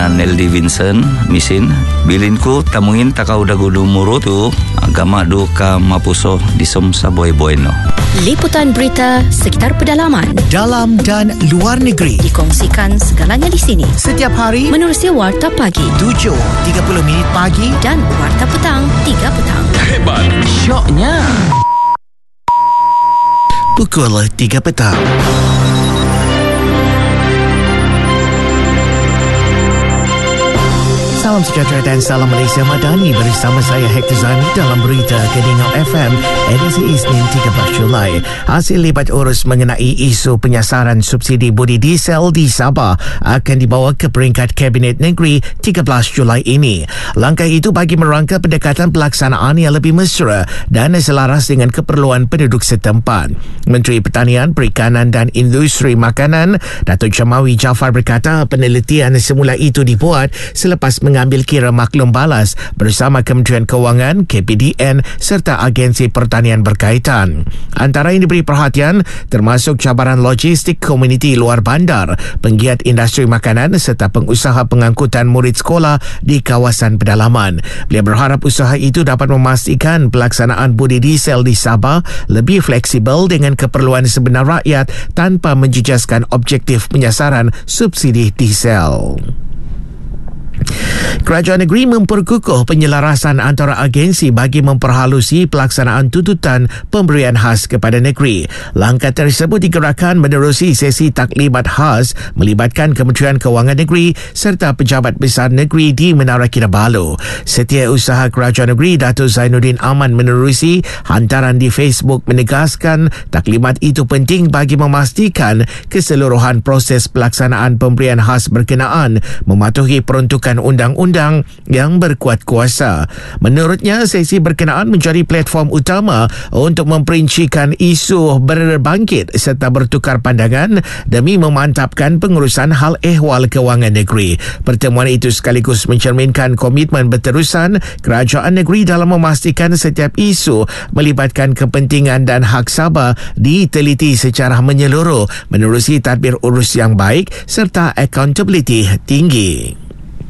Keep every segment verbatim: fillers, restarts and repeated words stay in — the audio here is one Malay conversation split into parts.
ngaran Neldi Vincent Misin. Bilin ko tamungin takaw dagudu muro tu agama do ka mapuso disom sa boy-boy no. Liputan berita sekitar pedalaman, dalam dan luar negeri dikongsikan segalanya di sini. Setiap hari menerusi Warta Pagi tujuh tiga puluh minit pagi dan Warta Petang tiga petang. Hebat syoknya pukul tiga petang. Salam sejahtera dan salam Malaysia Madani bersama saya Hector Zani dalam berita Kedingau F M edisi Isnin tiga belas Julai. Hasil libat urus mengenai isu penyasaran subsidi budi diesel di Sabah akan dibawa ke peringkat Kabinet Negeri tiga belas Julai ini. Langkah itu bagi merangka pendekatan pelaksanaan yang lebih mesra dan selaras dengan keperluan penduduk setempat. Menteri Pertanian, Perikanan dan Industri Makanan Datuk Jamawi Jaafar berkata penelitian semula itu dibuat selepas mengambil kira maklum balas bersama Kementerian Kewangan, K P D N serta agensi pertanian berkaitan. Antara yang diberi perhatian termasuk cabaran logistik komuniti luar bandar, penggiat industri makanan serta pengusaha pengangkutan murid sekolah di kawasan pedalaman. Beliau berharap usaha itu dapat memastikan pelaksanaan budi diesel di Sabah lebih fleksibel dengan keperluan sebenar rakyat tanpa menjejaskan objektif penyasaran subsidi diesel. Kerajaan negeri memperkukuh penyelarasan antara agensi bagi memperhalusi pelaksanaan tuntutan pemberian khas kepada negeri. Langkah tersebut digerakkan menerusi sesi taklimat khas melibatkan Kementerian Kewangan Negeri serta pejabat besar negeri di Menara Kinabalu. Setiausaha Kerajaan Negeri Datuk Zainuddin Aman menerusi hantaran di Facebook menegaskan taklimat itu penting bagi memastikan keseluruhan proses pelaksanaan pemberian khas berkenaan mematuhi peruntukan undang-undang yang berkuat kuasa. Menurutnya, sesi berkenaan menjadi platform utama untuk memperincikan isu berbangkit serta bertukar pandangan demi memantapkan pengurusan hal ehwal kewangan negeri. Pertemuan itu sekaligus mencerminkan komitmen berterusan kerajaan negeri dalam memastikan setiap isu melibatkan kepentingan dan hak Sabah diteliti secara menyeluruh menerusi tadbir urus yang baik serta accountability tinggi.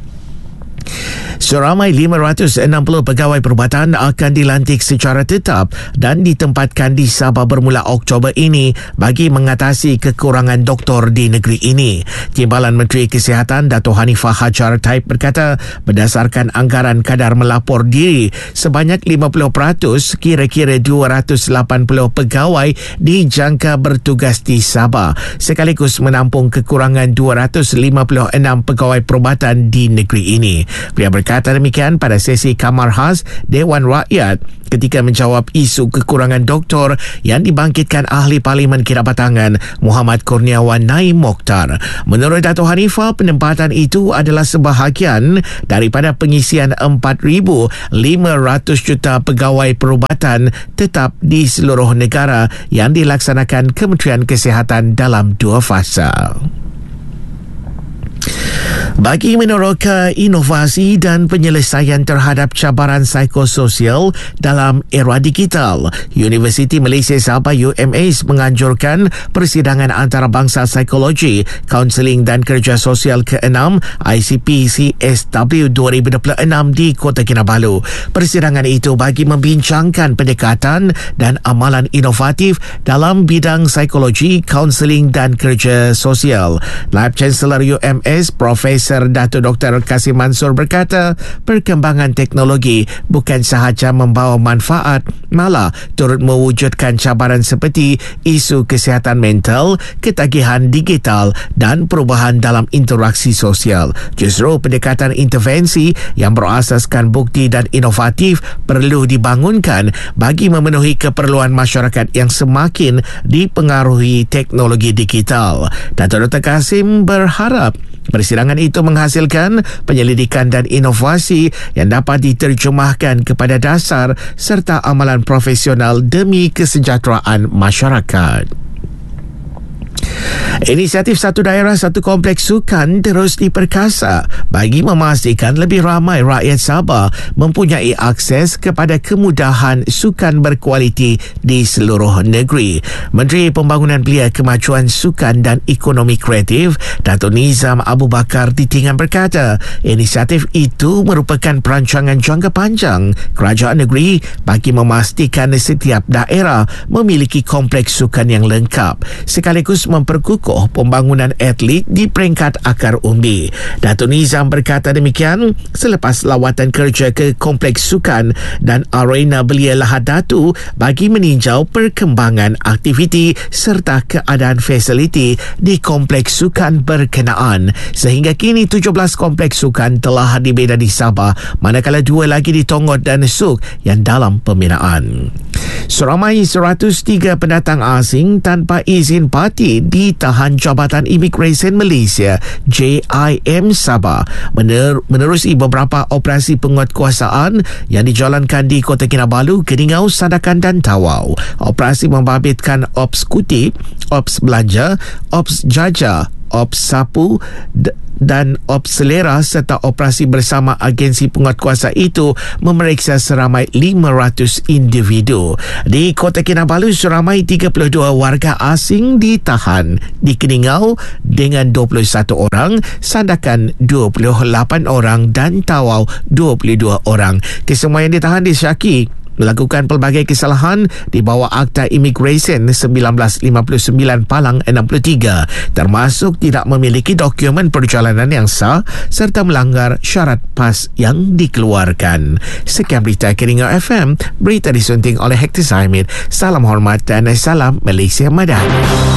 Seramai lima ratus enam puluh pegawai perubatan akan dilantik secara tetap dan ditempatkan di Sabah bermula Oktober ini bagi mengatasi kekurangan doktor di negeri ini. Timbalan Menteri Kesihatan Dato' Hanifah Hajar Taib berkata berdasarkan anggaran kadar melapor diri sebanyak lima puluh peratus kira-kira dua ratus lapan puluh pegawai dijangka bertugas di Sabah sekaligus menampung kekurangan dua ratus lima puluh enam pegawai perubatan di negeri ini. Beliau berkata demikian pada sesi Kamar Khas Dewan Rakyat ketika menjawab isu kekurangan doktor yang dibangkitkan Ahli Parlimen Kirabatangan Muhammad Kurniawan Naim Mokhtar. Menurut Dato' Hanifah, penempatan itu adalah sebahagian daripada pengisian empat ribu lima ratus juta pegawai perubatan tetap di seluruh negara yang dilaksanakan Kementerian Kesihatan dalam dua fasa. Bagi meneroka inovasi dan penyelesaian terhadap cabaran psikososial dalam era digital, Universiti Malaysia Sabah U M A menganjurkan persidangan antarabangsa psikologi, kaunseling dan kerja sosial keenam I C P C S W dua ribu dua puluh enam di Kota Kinabalu. Persidangan itu bagi membincangkan pendekatan dan amalan inovatif dalam bidang psikologi, kaunseling dan kerja sosial. Naib Chancellor U M S Profesor Dato' Doktor Kasim Mansur berkata perkembangan teknologi bukan sahaja membawa manfaat, malah turut mewujudkan cabaran seperti isu kesihatan mental, ketagihan digital dan perubahan dalam interaksi sosial. Justru pendekatan intervensi yang berasaskan bukti dan inovatif perlu dibangunkan bagi memenuhi keperluan masyarakat yang semakin dipengaruhi teknologi digital. Dato' Doktor Kasim berharap persidangan itu menghasilkan penyelidikan dan inovasi yang dapat diterjemahkan kepada dasar serta amalan profesional demi kesejahteraan masyarakat. Inisiatif Satu Daerah Satu Kompleks Sukan terus diperkasa bagi memastikan lebih ramai rakyat Sabah mempunyai akses kepada kemudahan sukan berkualiti di seluruh negeri. Menteri Pembangunan Belia, Kemajuan Sukan dan Ekonomi Kreatif, Dato' Nizam Abu Bakar Ditingan berkata, inisiatif itu merupakan perancangan jangka panjang kerajaan negeri bagi memastikan setiap daerah memiliki kompleks sukan yang lengkap sekaligus memperkukuh pembangunan atlet di peringkat akar umbi. Dato' Nizam berkata demikian selepas lawatan kerja ke kompleks sukan dan arena Belia Lahad Datu bagi meninjau perkembangan aktiviti serta keadaan fasiliti di kompleks sukan berkenaan. Sehingga kini tujuh belas kompleks sukan telah dibina di Sabah, manakala dua lagi di Tonggor dan Suk yang dalam pembinaan. Seramai seratus tiga pendatang asing tanpa izin parti ditahan Jabatan Imigresen Malaysia J I M Sabah mener- menerusi beberapa operasi penguatkuasaan yang dijalankan di Kota Kinabalu, Keningau, Sandakan dan Tawau. Operasi membabitkan Ops Kutip, Ops Belanja, Ops Jaja, Ops Sapu d- dan Ops Selera serta operasi bersama agensi penguatkuasa itu memeriksa seramai lima ratus individu. Di Kota Kinabalu, seramai tiga puluh dua warga asing ditahan. Di Keningau dengan dua puluh satu orang, Sandakan dua puluh lapan orang dan Tawau dua puluh dua orang. Kesemua yang ditahan disyaki melakukan pelbagai kesalahan di bawah Akta Imigresen seribu sembilan ratus lima puluh sembilan Palang enam puluh tiga, termasuk tidak memiliki dokumen perjalanan yang sah serta melanggar syarat PAS yang dikeluarkan. Sekian berita Keningau F M, berita disunting oleh Hector Zaimid. Salam hormat dan salam Malaysia Madani.